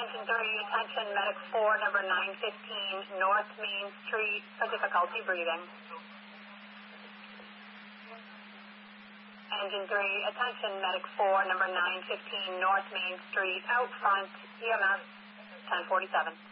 Engine 3, attention, medic 4, number 915, North Main Street, for difficulty breathing. Engine 3, attention, medic 4, number 915, North Main Street, out front, EMS 1047.